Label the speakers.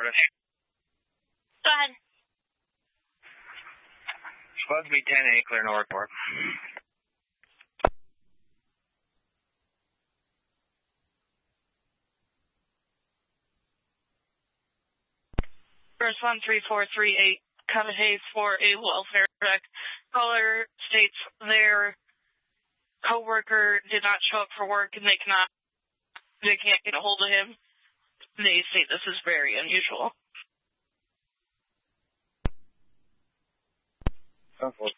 Speaker 1: service.
Speaker 2: Go ahead.
Speaker 1: Supposed to be 10-8, clear no report.
Speaker 2: First 13438, Cudahy for a welfare check. Caller states their coworker did not show up for work and they can't get a hold of him. They say this is very unusual.
Speaker 1: Oh, 4